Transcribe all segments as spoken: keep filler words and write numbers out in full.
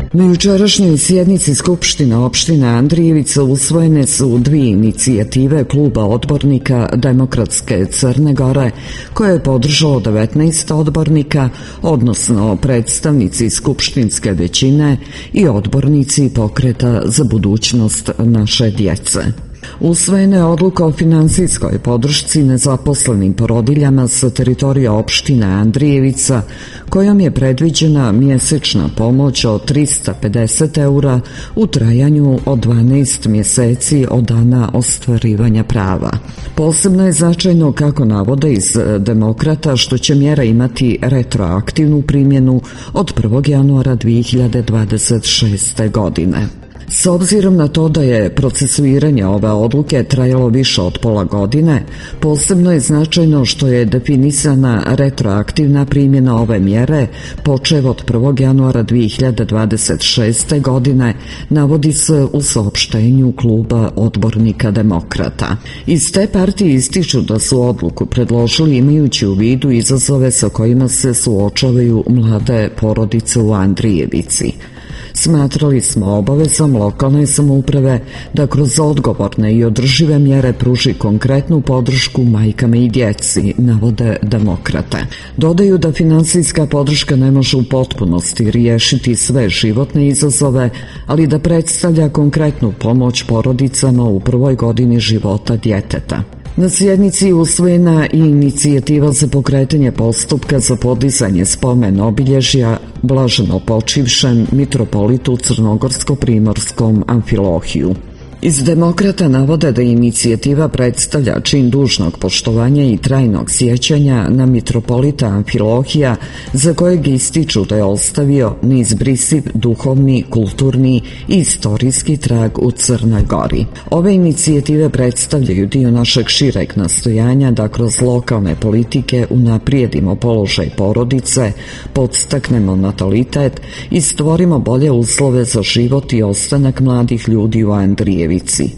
Na jučerašnjoj sjednici Skupštine opštine Andrijevica usvojene su dvije inicijative kluba odbornika Demokratske Crne Gore, koje je podržalo devetnaest odbornika, odnosno predstavnici skupštinske većine i odbornici Pokreta za budućnost naše djece. Usvojena je odluka o finansijskoj podršci nezaposlenim porodiljama sa teritorija opštine Andrijevica, kojom je predviđena mjesečna pomoć od trista pedeset eura u trajanju od dvanaest mjeseci od dana ostvarivanja prava. Posebno je značajno, kako navode iz Demokrata, što će mjera imati retroaktivnu primjenu od prvog januara dvije hiljade dvadeset šeste. godine. S obzirom na to da je procesuiranje ove odluke trajalo više od pola godine, posebno je značajno što je definisana retroaktivna primjena ove mjere počev od prvog januara dvije hiljade dvadeset šeste. godine, navodi se u saopštenju kluba odbornika Demokrata. Iz te partije ističu da su odluku predložili imajući u vidu izazove sa kojima se suočavaju mlade porodice u Andrijevici. Smatrali smo obavezom lokalne samouprave da kroz odgovorne i održive mjere pruži konkretnu podršku majkama i djeci, navode Demokrate. Dodaju da finansijska podrška ne može u potpunosti riješiti sve životne izazove, ali da predstavlja konkretnu pomoć porodicama u prvoj godini života djeteta. Na sjednici je usvojena i inicijativa za pokretanje postupka za podizanje spomen obilježja blaženo počivšem mitropolitu Crnogorsko-primorskom Amfilohiju. Iz Demokrata navode da inicijativa predstavlja čin dužnog poštovanja i trajnog sjećanja na mitropolita Amfilohija, za kojeg ističu da je ostavio neizbrisiv duhovni, kulturni i istorijski trag u Crnoj Gori. Ove inicijative predstavljaju dio našeg šireg nastojanja da kroz lokalne politike unaprijedimo položaj porodice, podstaknemo natalitet i stvorimo bolje uslove za život i ostanak mladih ljudi u Andrijevici,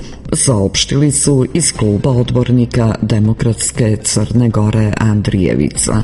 saopštili su iz kluba odbornika Demokratske Crne Gore Andrijevica.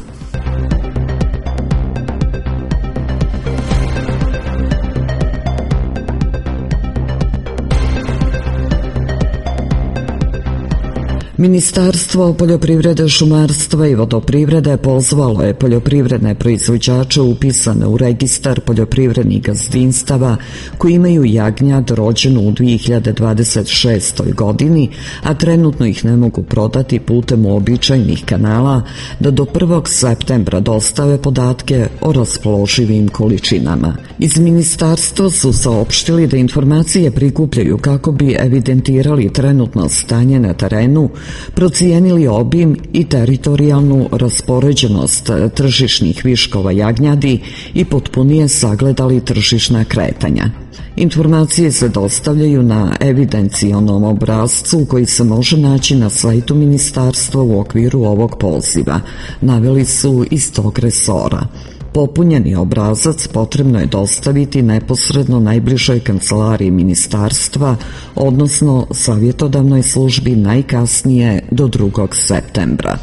Ministarstvo poljoprivrede, šumarstva i vodoprivrede pozvalo je poljoprivredne proizvođače upisane u registar poljoprivrednih gazdinstava koji imaju jagnjad rođenu u dvije hiljade dvadeset šestoj. godini, a trenutno ih ne mogu prodati putem uobičajenih kanala, da do prvog septembra dostave podatke o raspoloživim količinama. Iz ministarstva su saopštili da informacije prikupljaju kako bi evidentirali trenutno stanje na terenu, procijenili obim i teritorijalnu raspoređenost tržišnih viškova jagnjadi i potpunije sagledali tržišna kretanja. Informacije se dostavljaju na evidencionom obrascu koji se može naći na sajtu ministarstva u okviru ovog poziva, naveli su iz tog resora. Popunjeni obrazac potrebno je dostaviti neposredno najbližoj kancelariji ministarstva, odnosno savjetodavnoj službi najkasnije do drugog septembra.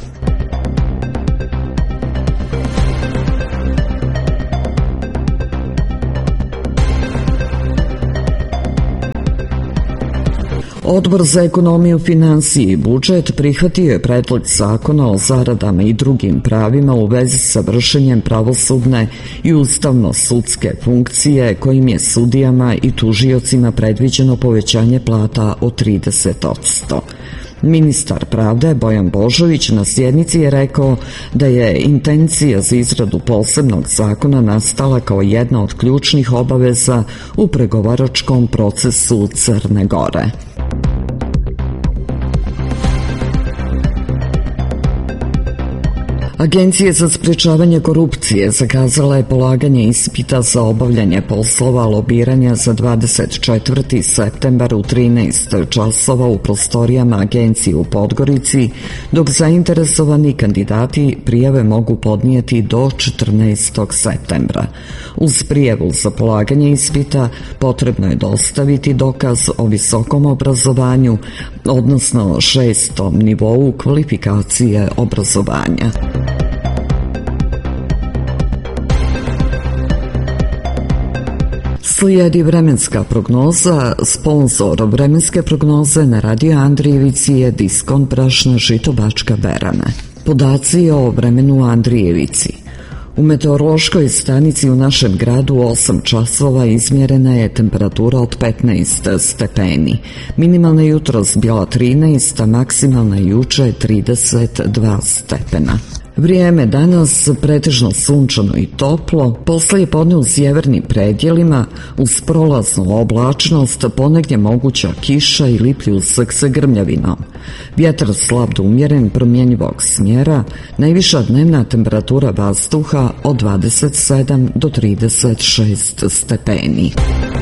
Odbor za ekonomiju, finansije i budžet prihvatio je predlog zakona o zaradama i drugim pravima u vezi sa vršenjem pravosudne i ustavno-sudske funkcije, kojim je sudijama i tužiocima predviđeno povećanje plata od trideset posto. Ministar pravde Bojan Božović na sjednici je rekao da je intencija za izradu posebnog zakona nastala kao jedna od ključnih obaveza u pregovaračkom procesu Crne Gore. Agencija za sprečavanje korupcije zakazala je polaganje ispita za obavljanje poslova lobiranja za dvadeset četvrti septembar u trinaest časova u prostorijama agencije u Podgorici, dok zainteresovani kandidati prijave mogu podnijeti do četrnaestog septembra. Uz prijavu za polaganje ispita potrebno je dostaviti dokaz o visokom obrazovanju, odnosno šestom nivou kvalifikacije obrazovanja. Slijedi vremenska prognoza. Sponzor vremenske prognoze na Radio Andrijevici je Diskont brašna Žito Bačka Berane. Podaci o vremenu u Andrijevici. U meteorološkoj stanici u našem gradu u osam časova izmjerena je temperatura od petnaest stepeni. Minimalna jutros bila trinaest, a maksimalna juče trideset dva stepena. Vrijeme danas pretežno sunčano i toplo, poslije podne u sjevernim predjelima uz prolaznu oblačnost, ponegdje moguća kiša ili pljusak sa grmljavinom. Vjetar slab do umjeren promjenjivog smjera, najviša dnevna temperatura vazduha od dvadeset sedam do trideset šest stepeni.